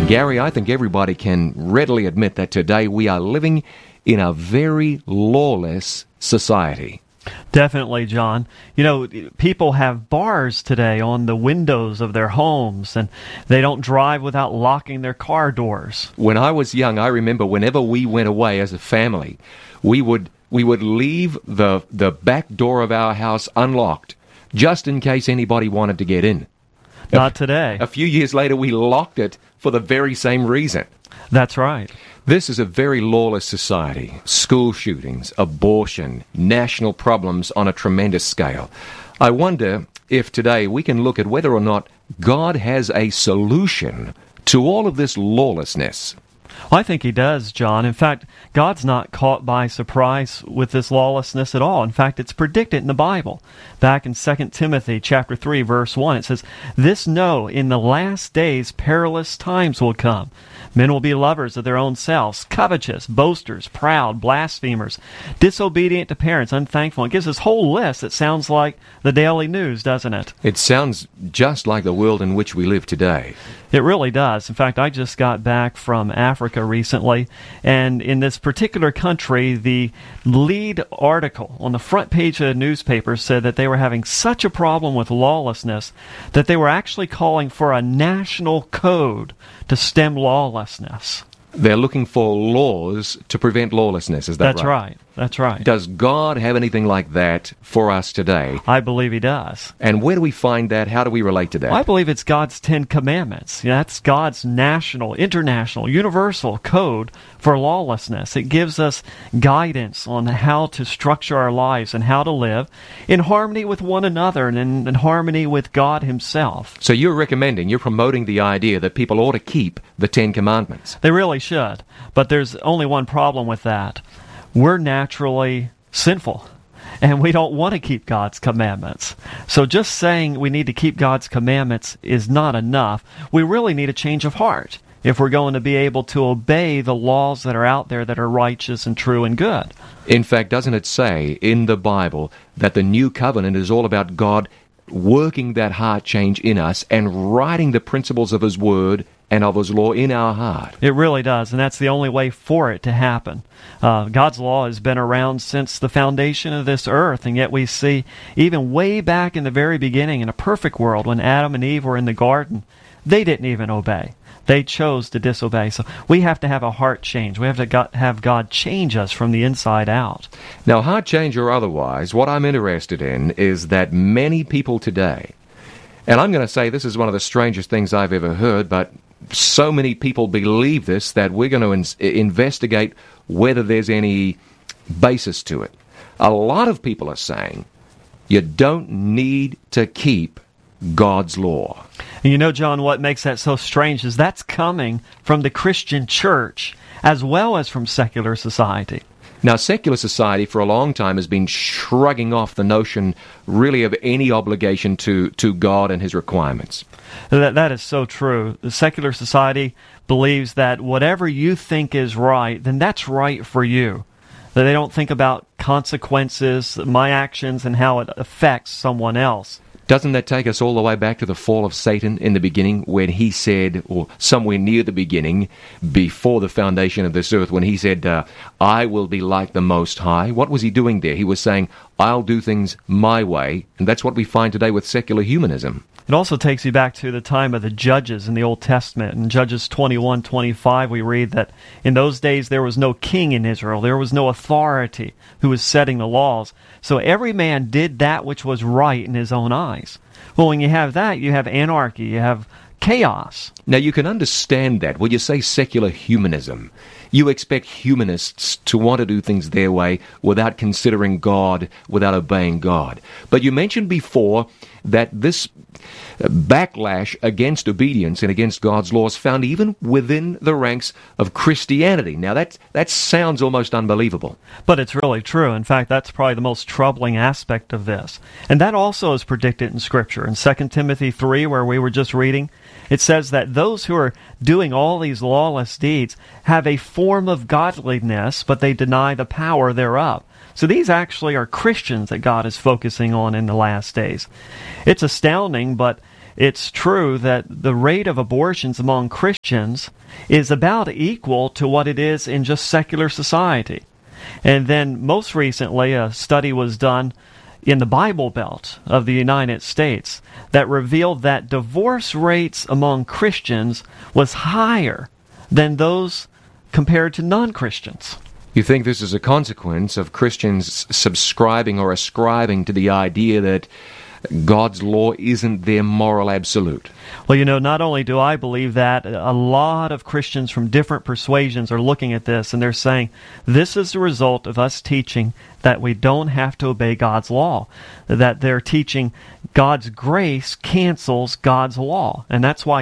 Gary, I think everybody can readily admit that today we are living in a very lawless society. Definitely, John. You know, people have bars today on the windows of their homes, and they don't drive without locking their car doors. When I was young, I remember whenever we went away as a family, we would leave the back door of our house unlocked, just in case anybody wanted to get in. Not today. A few years later, we locked it for the very same reason. That's right. This is a very lawless society. School shootings, abortion, national problems on a tremendous scale. I wonder if today we can look at whether or not God has a solution to all of this lawlessness. Well, I think he does, John. In fact, God's not caught by surprise with this lawlessness at all. In fact, it's predicted in the Bible. Back in 2 Timothy chapter 3, verse 1, it says, "This know, in the last days perilous times will come. Men will be lovers of their own selves, covetous, boasters, proud, blasphemers, disobedient to parents, unthankful." It gives this whole list that sounds like the daily news, doesn't it? It sounds just like the world in which we live today. It really does. In fact, I just got back from Africa recently, and in this particular country, the lead article on the front page of the newspaper said that they were having such a problem with lawlessness that they were actually calling for a national code to stem lawlessness. They're looking for laws to prevent lawlessness, is that right? That's right. That's right. Does God have anything like that for us today? I believe he does. And where do we find that? How do we relate to that? Well, I believe it's God's 10 Commandments. That's God's national, international, universal code for lawlessness. It gives us guidance on how to structure our lives and how to live in harmony with one another and in harmony with God himself. So you're promoting the idea that people ought to keep the 10 Commandments. They really should. But there's only one problem with that. We're naturally sinful, and we don't want to keep God's commandments. So just saying we need to keep God's commandments is not enough. We really need a change of heart if we're going to be able to obey the laws that are out there that are righteous and true and good. In fact, doesn't it say in the Bible that the new covenant is all about God working that heart change in us and writing the principles of his word and of his law in our heart? It really does, and that's the only way for it to happen. God's law has been around since the foundation of this earth, and yet we see even way back in the very beginning, in a perfect world, when Adam and Eve were in the garden, they didn't even obey. They chose to disobey. So we have to have a heart change. We have to have God change us from the inside out. Now, heart change or otherwise, what I'm interested in is that many people today, and I'm going to say this is one of the strangest things I've ever heard, but so many people believe this that we're going to investigate whether there's any basis to it. A lot of people are saying you don't need to keep God's law. And you know, John, what makes that so strange is that's coming from the Christian church as well as from secular society. Now, secular society for a long time has been shrugging off the notion really of any obligation to God and his requirements. That is so true. The secular society believes that whatever you think is right, then that's right for you. That they don't think about consequences, my actions, and how it affects someone else. Doesn't that take us all the way back to the fall of Satan in the beginning, when he said, or somewhere near the beginning, before the foundation of this earth, when he said, I will be like the Most High? What was he doing there? He was saying, I'll do things my way, and that's what we find today with secular humanism. It also takes you back to the time of the judges in the Old Testament. In Judges 21:25, we read that in those days there was no king in Israel. There was no authority who was setting the laws. So every man did that which was right in his own eyes. Well, when you have that, you have anarchy, you have chaos. Now, you can understand that. When you say secular humanism, you expect humanists to want to do things their way without considering God, without obeying God. But you mentioned before that this backlash against obedience and against God's laws found even within the ranks of Christianity. Now, that sounds almost unbelievable. But it's really true. In fact, that's probably the most troubling aspect of this. And that also is predicted in Scripture. In 2 Timothy 3, where we were just reading, it says that those who are doing all these lawless deeds have a form of godliness, but they deny the power thereof. So these actually are Christians that God is focusing on in the last days. It's astounding, but it's true that the rate of abortions among Christians is about equal to what it is in just secular society. And then most recently, a study was done in the Bible Belt of the United States that revealed that divorce rates among Christians was higher than those compared to non-Christians. You think this is a consequence of Christians subscribing or ascribing to the idea that God's law isn't their moral absolute? Well, not only do I believe that, a lot of Christians from different persuasions are looking at this and they're saying, this is the result of us teaching that we don't have to obey God's law. That they're teaching God's grace cancels God's law. And that's why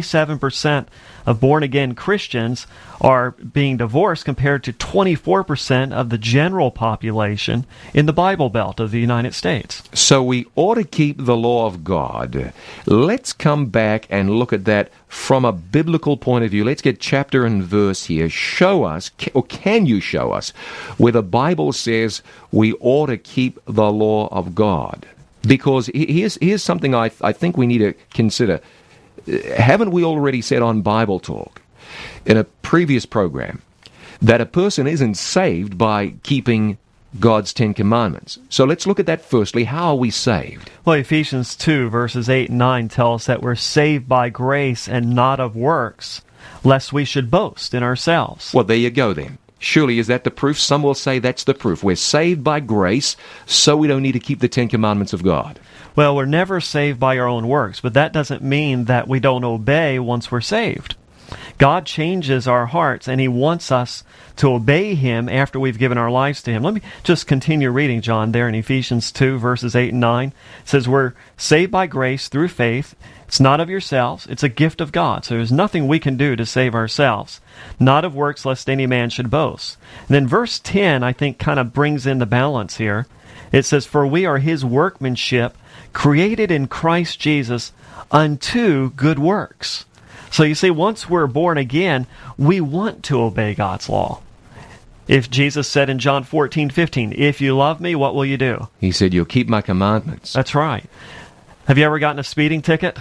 27% of born-again Christians are being divorced compared to 24% of the general population in the Bible Belt of the United States. So we ought to keep the law of God. Let's come back and look at that from a biblical point of view. Let's get chapter and verse here. Show us, or can you show us, where the Bible says we ought to keep the law of God? Because here's something I think we need to consider. Haven't we already said on Bible Talk, in a previous program, that a person isn't saved by keeping God's Ten Commandments? So let's look at that firstly. How are we saved? Well, Ephesians 2, verses 8 and 9 tell us that we're saved by grace and not of works, lest we should boast in ourselves. Well, there you go then. Surely is that the proof? Some will say that's the proof. We're saved by grace, so we don't need to keep the Ten Commandments of God. Well, we're never saved by our own works, but that doesn't mean that we don't obey once we're saved. God changes our hearts, and He wants us to obey Him after we've given our lives to Him. Let me just continue reading, John, there in Ephesians 2, verses 8 and 9. It says, we're saved by grace through faith. It's not of yourselves. It's a gift of God. So there's nothing we can do to save ourselves. Not of works, lest any man should boast. And then verse 10, I think, kind of brings in the balance here. It says, for we are His workmanship, created in Christ Jesus unto good works. So you see, once we're born again, we want to obey God's law. If Jesus said in John 14:15, if you love me, what will you do? He said, you'll keep my commandments. That's right. Have you ever gotten a speeding ticket?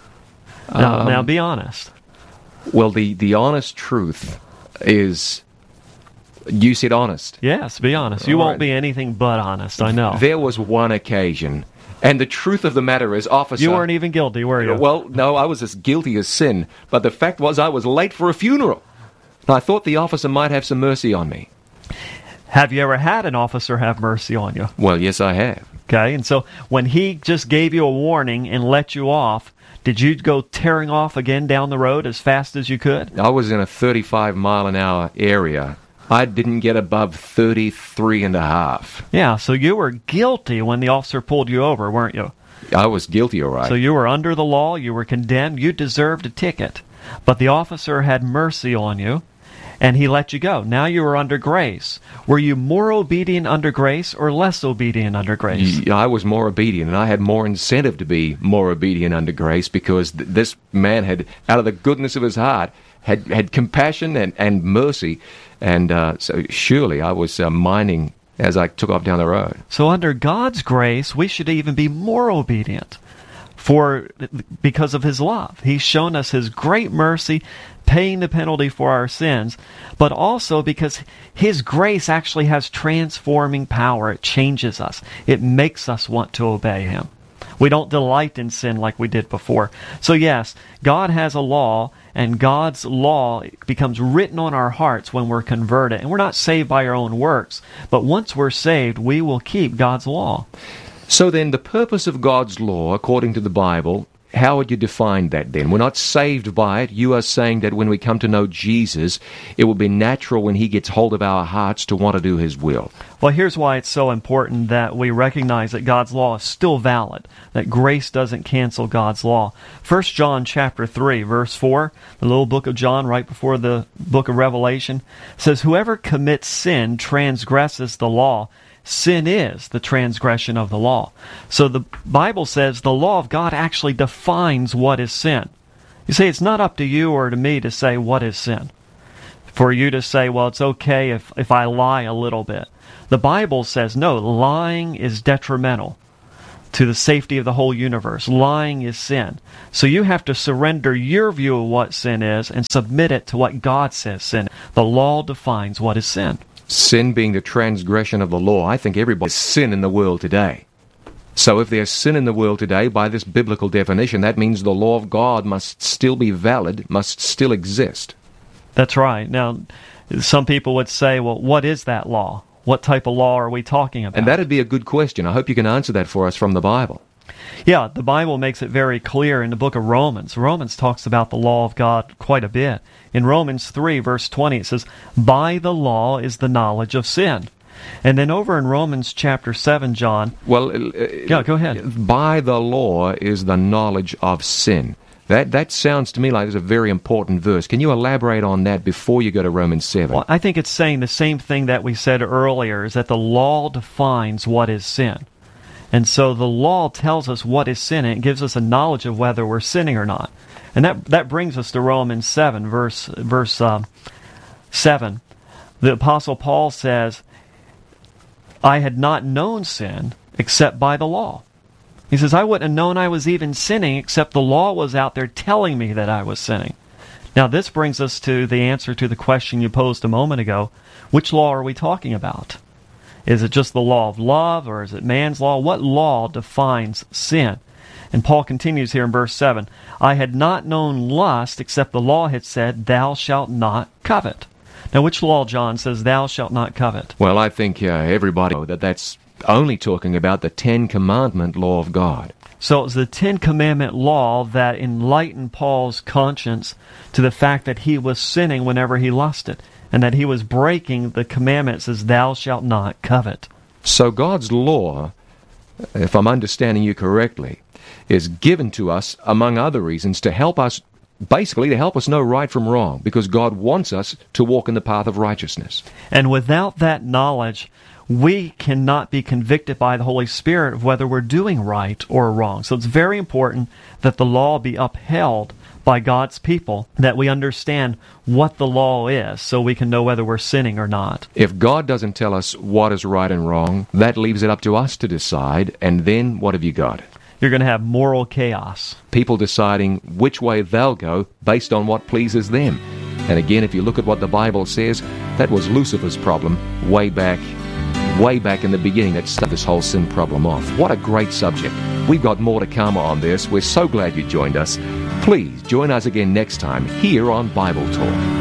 Now be honest. Well, the honest truth is, you said honest. Yes, be honest. You won't be anything but honest, I know. There was one occasion, and the truth of the matter is, officer... You weren't even guilty, were you? Well, no, I was as guilty as sin, but the fact was I was late for a funeral. And I thought the officer might have some mercy on me. Have you ever had an officer have mercy on you? Well, yes, I have. Okay, and so when he just gave you a warning and let you off, did you go tearing off again down the road as fast as you could? I was in a 35-mile-an-hour area. I didn't get above 33 and a half. Yeah, so you were guilty when the officer pulled you over, weren't you? I was guilty, all right. So you were under the law, you were condemned, you deserved a ticket. But the officer had mercy on you, and he let you go. Now you were under grace. Were you more obedient under grace or less obedient under grace? I was more obedient, and I had more incentive to be more obedient under grace because this man had, out of the goodness of his heart, had compassion and mercy. And so surely I was minding as I took off down the road. So under God's grace, we should even be more obedient because of His love. He's shown us His great mercy, paying the penalty for our sins, but also because His grace actually has transforming power. It changes us. It makes us want to obey Him. We don't delight in sin like we did before. So yes, God has a law, and God's law becomes written on our hearts when we're converted. And we're not saved by our own works, but once we're saved, we will keep God's law. So then, the purpose of God's law, according to the Bible, how would you define that then? We're not saved by it. You are saying that when we come to know Jesus, it will be natural when He gets hold of our hearts to want to do His will. Well, here's why it's so important that we recognize that God's law is still valid, that grace doesn't cancel God's law. 1 John chapter 3, verse 4, the little book of John right before the book of Revelation, says, whoever commits sin transgresses the law. Sin is the transgression of the law. So the Bible says the law of God actually defines what is sin. You see, it's not up to you or to me to say what is sin. For you to say, well, it's okay if I lie a little bit. The Bible says, no, lying is detrimental. to the safety of the whole universe. Lying is sin. So you have to surrender your view of what sin is and submit it to what God says sin is. The law defines what is sin. Sin being the transgression of the law. I think everybody's sin in the world today. So if there's sin in the world today, by this biblical definition, that means the law of God must still be valid, must still exist. That's right. Now, some people would say, well, what is that law? What type of law are we talking about? And that'd be a good question. I hope you can answer that for us from the Bible. Yeah, the Bible makes it very clear in the book of Romans. Romans talks about the law of God quite a bit. In Romans 3, verse 20, it says, by the law is the knowledge of sin. And then over in Romans chapter 7, John... Well, yeah, go ahead. By the law is the knowledge of sin. That sounds to me like it's a very important verse. Can you elaborate on that before you go to Romans 7? Well, I think it's saying the same thing that we said earlier, is that the law defines what is sin. And so the law tells us what is sin, and it gives us a knowledge of whether we're sinning or not. And that brings us to Romans 7, verse 7. The Apostle Paul says, I had not known sin except by the law. He says, I wouldn't have known I was even sinning except the law was out there telling me that I was sinning. Now this brings us to the answer to the question you posed a moment ago. Which law are we talking about? Is it just the law of love, or is it man's law? What law defines sin? And Paul continues here in verse 7, I had not known lust except the law had said, thou shalt not covet. Now which law, John, says thou shalt not covet? Well, I think everybody knows that's only talking about the Ten Commandment law of God. So it was the Ten Commandment law that enlightened Paul's conscience to the fact that he was sinning whenever he lusted, and that he was breaking the commandment that says, thou shalt not covet. So God's law, if I'm understanding you correctly, is given to us, among other reasons, to help us, basically to help us know right from wrong, because God wants us to walk in the path of righteousness. And without that knowledge, we cannot be convicted by the Holy Spirit of whether we're doing right or wrong. So it's very important that the law be upheld by God's people, that we understand what the law is so we can know whether we're sinning or not. If God doesn't tell us what is right and wrong, that leaves it up to us to decide, and then what have you got? You're going to have moral chaos. People deciding which way they'll go based on what pleases them. And again, if you look at what the Bible says, that was Lucifer's problem way back in the beginning that started this whole sin problem off. What a great subject. We've got more to come on this. We're so glad you joined us. Please join us again next time here on Bible Talk.